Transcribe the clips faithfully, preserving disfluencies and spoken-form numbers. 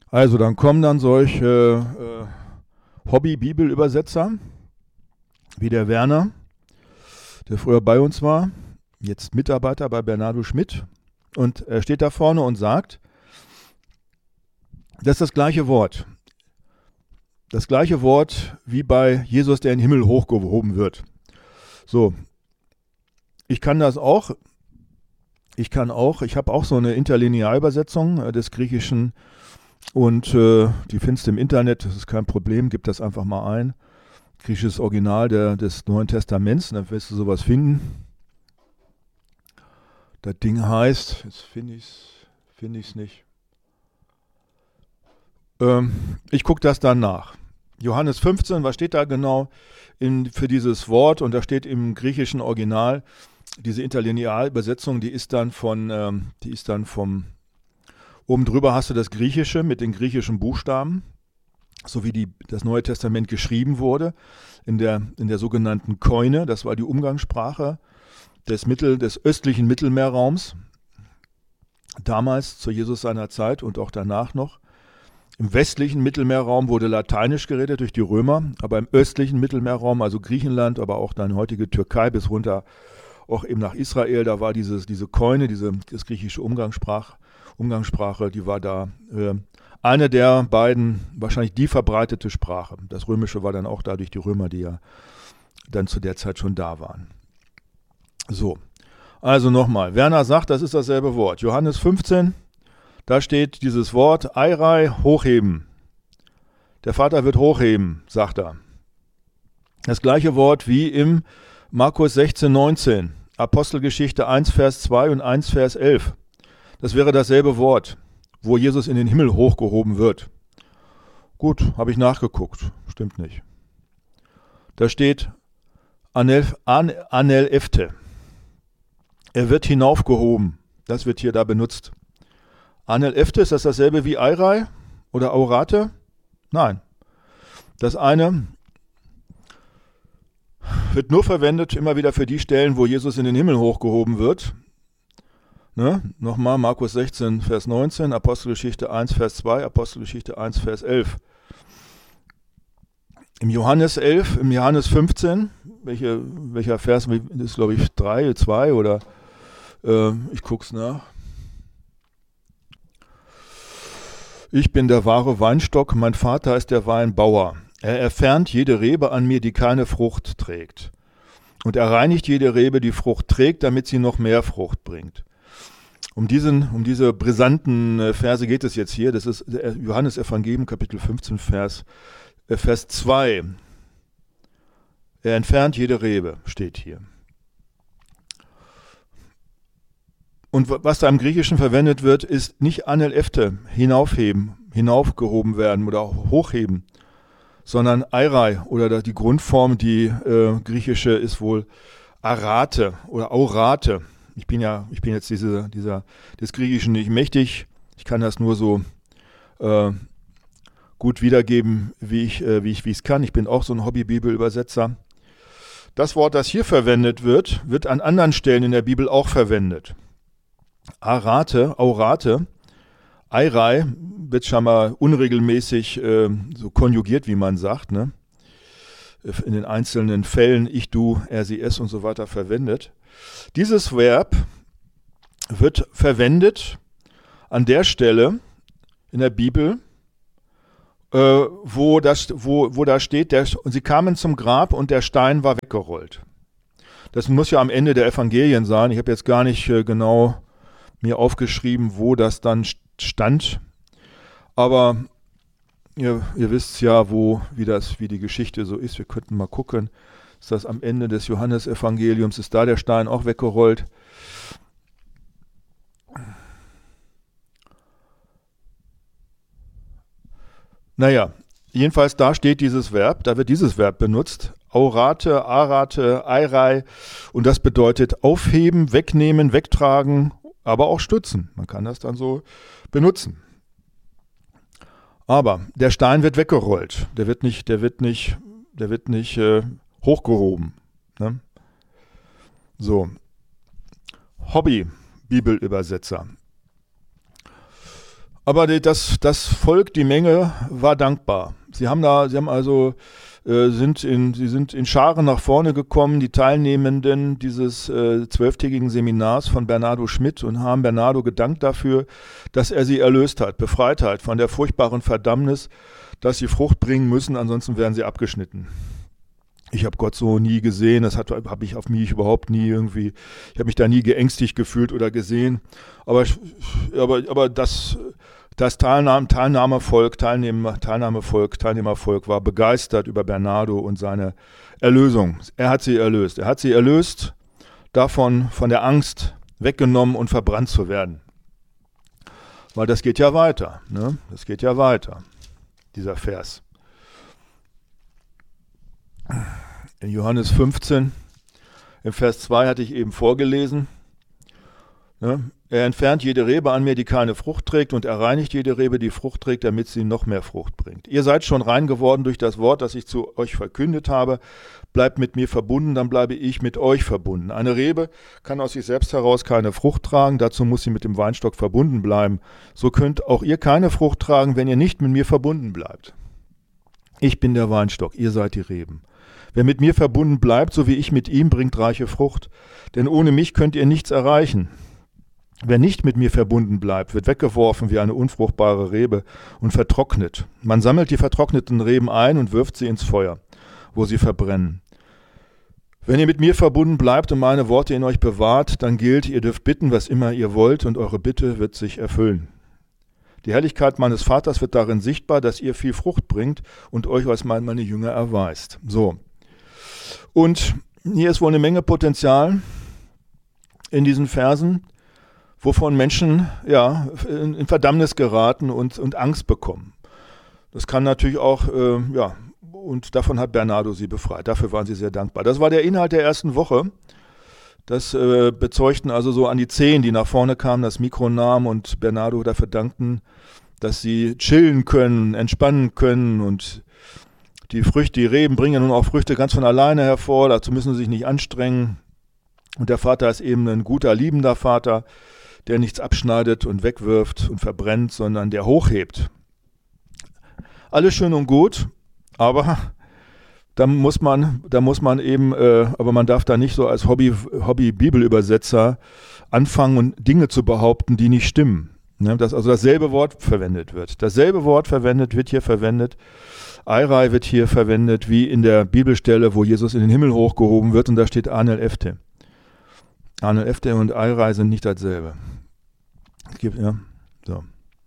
Also dann kommen dann solche äh, Hobby-Bibelübersetzer, wie der Werner, der früher bei uns war, jetzt Mitarbeiter bei Bernardo Schmidt. Und er steht da vorne und sagt, das ist das gleiche Wort. Das gleiche Wort wie bei Jesus, der in den Himmel hochgehoben wird. So, ich kann das auch. Ich kann auch, ich habe auch so eine Interlinearübersetzung äh, des Griechischen und äh, die findest du im Internet, das ist kein Problem, gib das einfach mal ein. Griechisches Original der, des Neuen Testaments, dann wirst du sowas finden. Das Ding heißt, jetzt finde ich es find ich's nicht. Ähm, ich gucke das dann nach. Johannes fünfzehn, was steht da genau in, für dieses Wort? Und da steht im griechischen Original, diese Interlinearübersetzung, die ist dann von, ähm, die ist dann vom, oben drüber hast du das Griechische mit den griechischen Buchstaben, so wie die, das Neue Testament geschrieben wurde, in der, in der sogenannten Koine, das war die Umgangssprache des, Mittel, des östlichen Mittelmeerraums, damals zu Jesus seiner Zeit und auch danach noch. Im westlichen Mittelmeerraum wurde Lateinisch geredet durch die Römer, aber im östlichen Mittelmeerraum, also Griechenland, aber auch dann heutige Türkei bis runter auch eben nach Israel, da war dieses, diese Koine, diese das griechische Umgangssprache, Umgangssprache, die war da äh, eine der beiden, wahrscheinlich die verbreitete Sprache. Das Römische war dann auch da durch die Römer, die ja dann zu der Zeit schon da waren. So, also nochmal, Werner sagt, das ist dasselbe Wort. Johannes fünfzehn, da steht dieses Wort, Eirei, hochheben. Der Vater wird hochheben, sagt er. Das gleiche Wort wie im Markus sechzehn, neunzehn, Apostelgeschichte eins, Vers zwei und eins, Vers elf. Das wäre dasselbe Wort, wo Jesus in den Himmel hochgehoben wird. Gut, habe ich nachgeguckt, stimmt nicht. Da steht Anel, an, Anel Efte. Er wird hinaufgehoben. Das wird hier da benutzt. Anel Efte, ist das dasselbe wie Eirei oder Aurate? Nein. Das eine wird nur verwendet immer wieder für die Stellen, wo Jesus in den Himmel hochgehoben wird. Ne? Nochmal Markus sechzehn, Vers neunzehn, Apostelgeschichte eins, Vers zwei, Apostelgeschichte eins, Vers elf. Im Johannes elf, im Johannes fünfzehn, welche, welcher Vers, das ist glaube ich drei, zwei oder äh, ich gucke es nach. Ich bin der wahre Weinstock, mein Vater ist der Weinbauer. Er entfernt jede Rebe an mir, die keine Frucht trägt. Und er reinigt jede Rebe, die Frucht trägt, damit sie noch mehr Frucht bringt. Um, diesen, um diese brisanten Verse geht es jetzt hier. Das ist Johannes Evangelium, Kapitel fünfzehn, Vers, äh, Vers zwei. Er entfernt jede Rebe, steht hier. Und was da im Griechischen verwendet wird, ist nicht Anel Efte, hinaufheben, hinaufgehoben werden oder hochheben, sondern Eirei oder die Grundform, die äh, griechische, ist wohl Arate oder Aurate. Ich bin ja, ich bin jetzt diese, dieser, des Griechischen nicht mächtig. Ich kann das nur so äh, gut wiedergeben, wie ich, äh, wie ich, wie ich es kann. Ich bin auch so ein Hobby-Bibelübersetzer. Das Wort, das hier verwendet wird, wird an anderen Stellen in der Bibel auch verwendet. Arate, Aurate, Eirei wird schon mal unregelmäßig äh, so konjugiert, wie man sagt, ne? In den einzelnen Fällen ich, du, er, sie, es und so weiter verwendet. Dieses Verb wird verwendet an der Stelle in der Bibel, äh, wo, das, wo, wo da steht, der, und sie kamen zum Grab und der Stein war weggerollt. Das muss ja am Ende der Evangelien sein. Ich habe jetzt gar nicht äh, genau mir aufgeschrieben, wo das dann stand. Aber ihr, ihr wisst ja, wo, wie, das, wie die Geschichte so ist. Wir könnten mal gucken. Ist das am Ende des Johannesevangeliums? Ist da der Stein auch weggerollt? Naja, jedenfalls da steht dieses Verb, da wird dieses Verb benutzt. Aurate, Arate, Eirei. Und das bedeutet aufheben, wegnehmen, wegtragen, aber auch stützen. Man kann das dann so benutzen. Aber der Stein wird weggerollt. Der wird nicht, der wird nicht, der wird nicht äh, hochgehoben. Ne? So. Hobby-Bibelübersetzer. Aber die, das, das Volk, die Menge, war dankbar. Sie haben da, sie haben also äh, sind in, sie sind in Scharen nach vorne gekommen, die Teilnehmenden dieses äh, zwölftägigen Seminars von Bernardo Schmidt, und haben Bernardo gedankt dafür, dass er sie erlöst hat, befreit hat von der furchtbaren Verdammnis, dass sie Frucht bringen müssen, ansonsten werden sie abgeschnitten. Ich habe Gott so nie gesehen, das habe ich auf mich überhaupt nie irgendwie, ich habe mich da nie geängstigt gefühlt oder gesehen, aber, aber, aber das, das Teilnahme, Teilnahmevolk, Teilnehmer, Teilnahmevolk, Teilnehmervolk war begeistert über Bernardo und seine Erlösung. Er hat sie erlöst, er hat sie erlöst davon, von der Angst weggenommen und verbrannt zu werden. Weil das geht ja weiter, ne? Das geht ja weiter, dieser Vers. In Johannes fünfzehn, im Vers zwei hatte ich eben vorgelesen, ne? Er entfernt jede Rebe an mir, die keine Frucht trägt, und er reinigt jede Rebe, die Frucht trägt, damit sie noch mehr Frucht bringt. Ihr seid schon rein geworden durch das Wort, das ich zu euch verkündet habe. Bleibt mit mir verbunden, dann bleibe ich mit euch verbunden. Eine Rebe kann aus sich selbst heraus keine Frucht tragen, dazu muss sie mit dem Weinstock verbunden bleiben. So könnt auch ihr keine Frucht tragen, wenn ihr nicht mit mir verbunden bleibt. Ich bin der Weinstock, ihr seid die Reben. Wer mit mir verbunden bleibt, so wie ich mit ihm, bringt reiche Frucht. Denn ohne mich könnt ihr nichts erreichen. Wer nicht mit mir verbunden bleibt, wird weggeworfen wie eine unfruchtbare Rebe und vertrocknet. Man sammelt die vertrockneten Reben ein und wirft sie ins Feuer, wo sie verbrennen. Wenn ihr mit mir verbunden bleibt und meine Worte in euch bewahrt, dann gilt, ihr dürft bitten, was immer ihr wollt, und eure Bitte wird sich erfüllen. Die Herrlichkeit meines Vaters wird darin sichtbar, dass ihr viel Frucht bringt und euch als meine Jünger erweist. So. Und hier ist wohl eine Menge Potenzial in diesen Versen, wovon Menschen ja, in, in Verdammnis geraten und, und Angst bekommen. Das kann natürlich auch, äh, ja, und davon hat Bernardo sie befreit. Dafür waren sie sehr dankbar. Das war der Inhalt der ersten Woche. Das äh, bezeugten also so an die zehn, die nach vorne kamen, das Mikro nahmen und Bernardo dafür dankten, dass sie chillen können, entspannen können, und die Früchte, die Reben bringen ja nun auch Früchte ganz von alleine hervor, dazu müssen sie sich nicht anstrengen. Und der Vater ist eben ein guter, liebender Vater, der nichts abschneidet und wegwirft und verbrennt, sondern der hochhebt. Alles schön und gut, aber da muss man, da muss man eben, äh, aber man darf da nicht so als Hobby, Hobby-Bibelübersetzer anfangen und Dinge zu behaupten, die nicht stimmen. Ne? Dass also dasselbe Wort verwendet wird. Dasselbe Wort verwendet wird hier verwendet. Eirai wird hier verwendet, wie in der Bibelstelle, wo Jesus in den Himmel hochgehoben wird, und da steht Anel Efte. Anel Efte und Eirai sind nicht dasselbe. Es gibt, ja, so.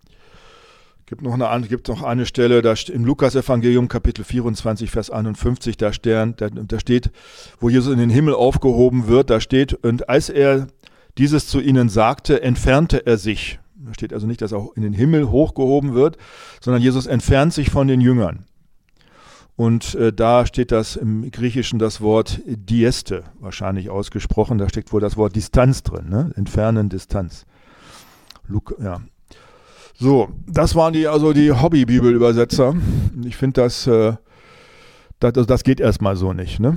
Gibt noch eine, gibt noch eine Stelle, da im Lukas-Evangelium, Kapitel vierundzwanzig, Vers einundfünfzig, da, stern, da, da steht, wo Jesus in den Himmel aufgehoben wird, da steht, und als er dieses zu ihnen sagte, entfernte er sich. Da steht also nicht, dass er auch in den Himmel hochgehoben wird, sondern Jesus entfernt sich von den Jüngern. Und äh, da steht das im Griechischen das Wort Dieste, wahrscheinlich ausgesprochen, da steckt wohl das Wort Distanz drin, ne? Entfernen, Distanz. Luke, ja. So, das waren die, also die Hobby-Bibelübersetzer. Ich finde, das, äh, das, also das geht erstmal so nicht. Ne?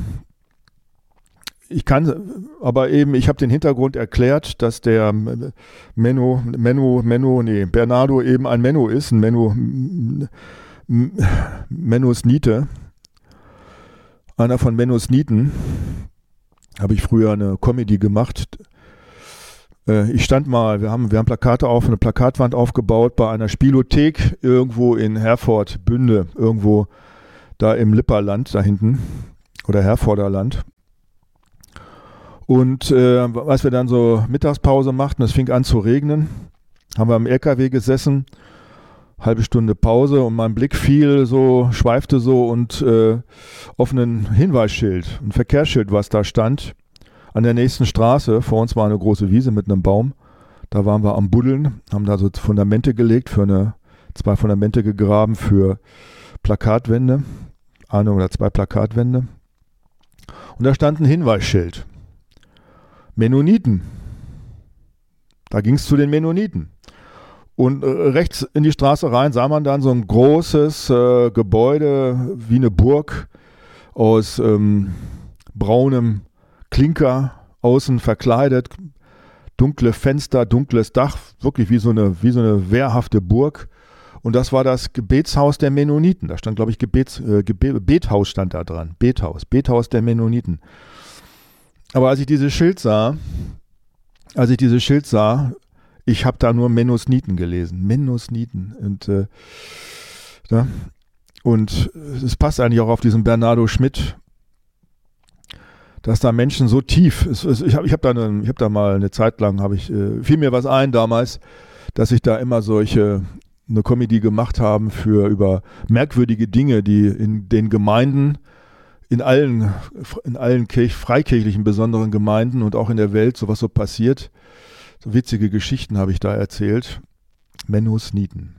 Ich kann, aber eben, ich habe den Hintergrund erklärt, dass der Menno, Menno, Menno, nee, Bernardo eben ein Menno ist, ein Menno, Mennos Niete. Einer von Mennos Nieten. Habe ich früher eine Comedy gemacht. Ich stand mal, wir haben, wir haben Plakate auf, eine Plakatwand aufgebaut bei einer Spielothek irgendwo in Herford, Bünde, irgendwo da im Lipperland da hinten oder Herforder Land. Und äh, als wir dann so Mittagspause machten, es fing an zu regnen, haben wir am L K W gesessen, halbe Stunde Pause, und mein Blick fiel so, schweifte so und äh, auf ein Hinweisschild, ein Verkehrsschild, was da stand. An der nächsten Straße, vor uns war eine große Wiese mit einem Baum, da waren wir am Buddeln, haben da so Fundamente gelegt, für eine, zwei Fundamente gegraben für Plakatwände, eine oder zwei Plakatwände. Und da stand ein Hinweisschild. Mennoniten. Da ging es zu den Mennoniten. Und äh, rechts in die Straße rein sah man dann so ein großes äh, Gebäude, wie eine Burg aus ähm, braunem Klinker, außen verkleidet. dunkle Fenster, dunkles Dach, wirklich wie so eine, wie so eine wehrhafte Burg. Und das war das Gebetshaus der Mennoniten. Da stand, glaube ich, Gebets, äh, Gebe- Bethaus stand da dran. Bethaus, Bethaus der Mennoniten. Aber als ich dieses Schild sah, als ich dieses Schild sah, ich habe da nur Mennoniten gelesen. Mennoniten. Und, äh, ja, und es passt eigentlich auch auf diesen Bernardo Schmidt, dass da Menschen so tief, es, es, ich habe ich hab da, eine, hab da mal eine Zeit lang, habe ich, äh, fiel mir was ein damals, dass ich da immer solche, eine Comedy gemacht haben für über merkwürdige Dinge, die in den Gemeinden, in allen, in allen Kirch, freikirchlichen besonderen Gemeinden und auch in der Welt sowas so passiert. So witzige Geschichten habe ich da erzählt. Mennoniten.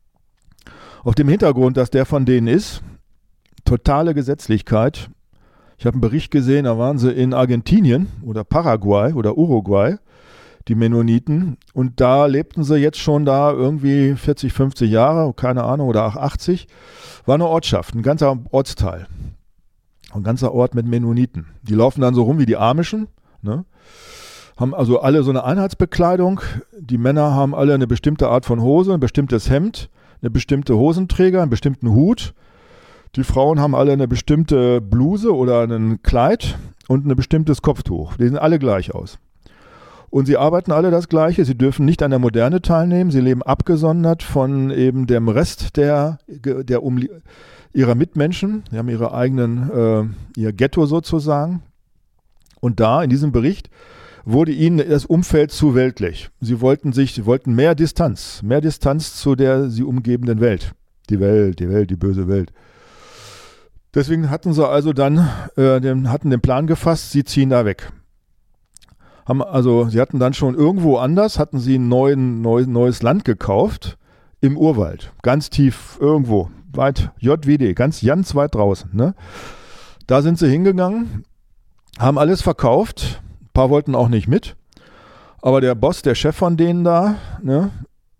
Auf dem Hintergrund, dass der von denen ist, totale Gesetzlichkeit. Ich habe einen Bericht gesehen, da waren sie in Argentinien oder Paraguay oder Uruguay, die Mennoniten. Und da lebten sie jetzt schon da irgendwie vierzig, fünfzig Jahre, keine Ahnung, oder auch achtzig. War eine Ortschaft, ein ganzer Ortsteil. Ein ganzer Ort mit Mennoniten. Die laufen dann so rum wie die Amischen, ne? Haben also alle so eine Einheitsbekleidung. Die Männer haben alle eine bestimmte Art von Hose, ein bestimmtes Hemd, eine bestimmte Hosenträger, einen bestimmten Hut. Die Frauen haben alle eine bestimmte Bluse oder ein Kleid und ein bestimmtes Kopftuch. Die sehen alle gleich aus. Und sie arbeiten alle das Gleiche. Sie dürfen nicht an der Moderne teilnehmen. Sie leben abgesondert von eben dem Rest der, der um, ihrer Mitmenschen. Sie haben ihre eigenen, äh, ihr Ghetto sozusagen. Und da in diesem Bericht wurde ihnen das Umfeld zu weltlich. Sie wollten sich, sie wollten mehr Distanz, mehr Distanz zu der sie umgebenden Welt. Die Welt, die Welt, die böse Welt. Deswegen hatten sie also dann, äh, den, hatten den Plan gefasst, sie ziehen da weg. Haben also, sie hatten dann schon irgendwo anders, hatten sie ein neuen, neu, neues Land gekauft, im Urwald, ganz tief irgendwo, weit, J W D, ganz, ganz weit draußen. Ne? Da sind sie hingegangen, haben alles verkauft, ein paar wollten auch nicht mit, aber der Boss, der Chef von denen da, ne,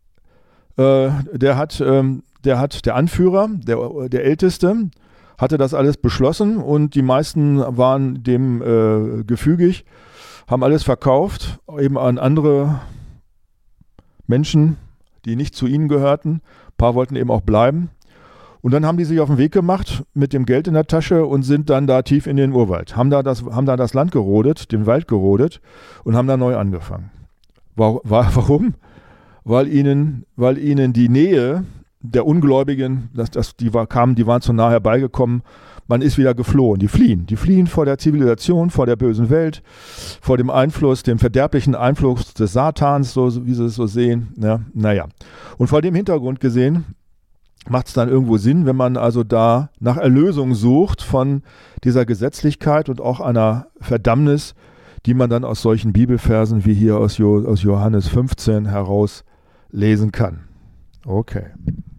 äh, der hat, ähm, der hat, der Anführer, der, der Älteste, hatte das alles beschlossen und die meisten waren dem äh, gefügig, haben alles verkauft, eben an andere Menschen, die nicht zu ihnen gehörten. Ein paar wollten eben auch bleiben. Und dann haben die sich auf den Weg gemacht mit dem Geld in der Tasche und sind dann da tief in den Urwald. Haben da das, haben da das Land gerodet, den Wald gerodet und haben da neu angefangen. Warum? Weil ihnen, weil ihnen die Nähe der Ungläubigen, das, das, die, war, kamen, die waren zu nah herbeigekommen, man ist wieder geflohen. Die fliehen. Die fliehen vor der Zivilisation, vor der bösen Welt, vor dem Einfluss, dem verderblichen Einfluss des Satans, so wie sie es so sehen. Ja, naja. Und vor dem Hintergrund gesehen, macht es dann irgendwo Sinn, wenn man also da nach Erlösung sucht von dieser Gesetzlichkeit und auch einer Verdammnis, die man dann aus solchen Bibelversen wie hier aus, jo- aus Johannes fünfzehn heraus lesen kann. Okay.